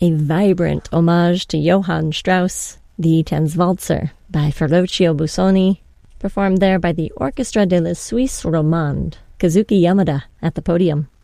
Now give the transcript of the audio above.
a vibrant homage to Johann Strauss, the Tanzwalzer by Ferruccio Busoni, performed there by the Orchestra de la Suisse Romande, Kazuki Yamada at the podium.